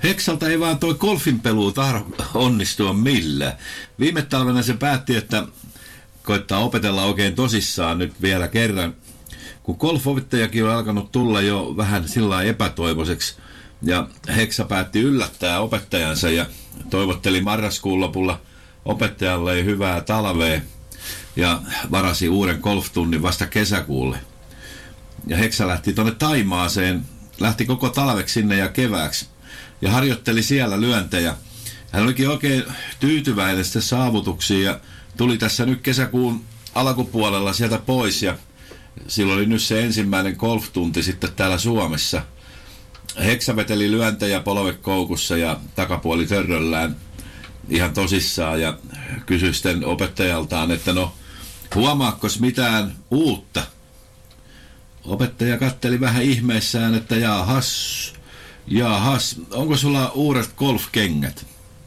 Heksalta ei vaan toi golfin peluu tahdo onnistua millään. Viime talvena se päätti, että koittaa opetella oikein tosissaan nyt vielä kerran, kun golfopettajakin on alkanut tulla jo vähän sillä epätoivoiseksi. Ja Heksa päätti yllättää opettajansa ja toivotteli marraskuun lopulla opettajalle hyvää talvea ja varasi uuden golftunnin vasta kesäkuulle. Ja Heksa lähti tuonne Taimaaseen, lähti koko talveksi sinne ja kevääksi ja harjoitteli siellä lyöntejä. Hän olikin oikein tyytyväinen sitten saavutuksiin ja tuli tässä nyt kesäkuun alkupuolella sieltä pois ja silloin oli nyt se ensimmäinen golftunti sitten täällä Suomessa. Heksa veteli lyöntejä polvekoukussa ja takapuoli törröllään ihan tosissaan ja kysyi sitten opettajaltaan, että no huomaakkos mitään uutta? Opettaja katteli vähän ihmeissään, että jaahas, onko sulla uudet golfkengät?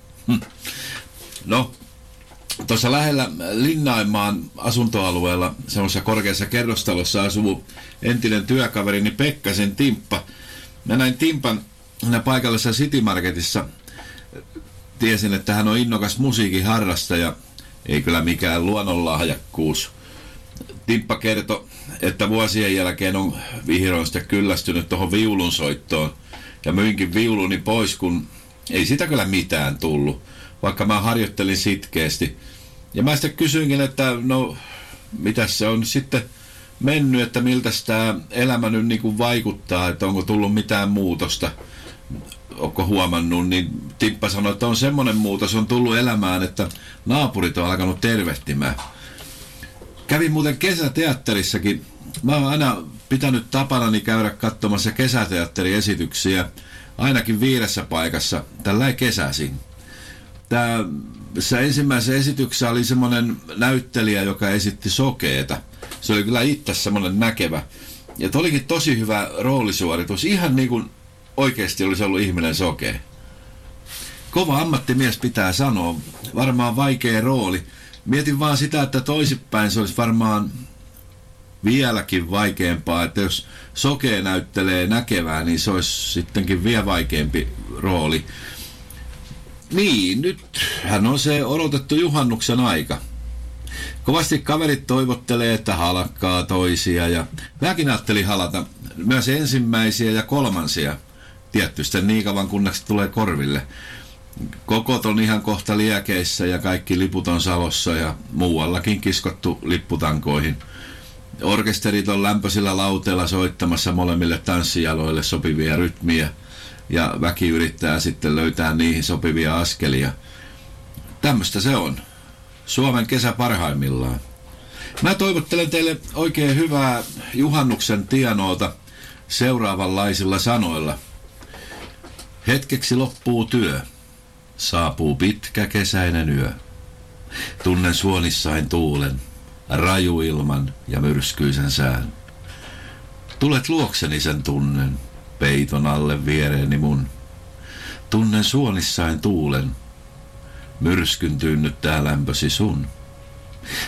No, tuossa lähellä Linnainmaan asuntoalueella, semmoisessa korkeassa kerrostalossa asuu entinen työkaverini Pekkasen Timppa. Mä näin Timpan paikallisessa City Marketissa. Tiesin, että hän on innokas musiikin harrastaja, ei kyllä mikään luonnonlahjakkuus. Timppa kertoi, että vuosien jälkeen on vihdoin sitten kyllästynyt tuohon viulunsoittoon. Ja myinkin viuluni pois, kun ei sitä kyllä mitään tullut, vaikka mä harjoittelin sitkeästi. Ja mä sitten kysyinkin, että no, mitäs se on sitten mennyt, että miltä tämä elämä nyt niin kuin vaikuttaa, että onko tullut mitään muutosta, onko huomannut, niin Timppa sanoi, että on semmoinen muutos on tullut elämään, että naapurit on alkanut tervehtimään. Kävin muuten kesäteatterissakin. Mä oon aina pitänyt tapanani käydä katsomassa kesäteatteriesityksiä ainakin 5 paikassa tällä kesäisin. Tässä ensimmäisessä esityksessä oli semmoinen näyttelijä, joka esitti sokeeta. Se oli kyllä itse semmoinen näkevä. Ja olikin tosi hyvä roolisuoritus. Ihan niin kuin oikeasti olisi ollut ihminen sokea. Kova ammattimies pitää sanoa. Varmaan vaikea rooli. Mietin vaan sitä, että toisinpäin se olisi varmaan vieläkin vaikeampaa, että jos sokea näyttelee näkevää, niin se olisi sittenkin vielä vaikeampi rooli. Niin, nyt hän on se odotettu juhannuksen aika. Kovasti kaverit toivottelee, että halakkaa toisia ja mäkin ajattelin halata myös ensimmäisiä ja kolmansia. Tietysti niin kauan kunneksi tulee korville. Kokot on ihan kohta liekeissä ja kaikki liput on Salossa ja muuallakin kiskottu lipputankoihin. Orkesterit on lämpöisillä lauteilla soittamassa molemmille tanssijaloille sopivia rytmiä ja väki yrittää sitten löytää niihin sopivia askelia. Tämmöistä se on. Suomen kesä parhaimmillaan. Mä toivottelen teille oikein hyvää juhannuksen tienoota seuraavanlaisilla sanoilla. Hetkeksi loppuu työ. Saapuu pitkä kesäinen yö. Tunnen suonissain tuulen, rajuilman ja myrskyisen sään. Tulet luokseni sen tunnen, peiton alle viereeni mun. Tunnen suonissain tuulen, myrskyn tyynnyttää lämpösi sun.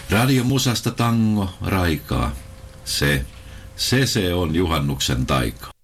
Radiomusasta tango raikaa, se on juhannuksen taika.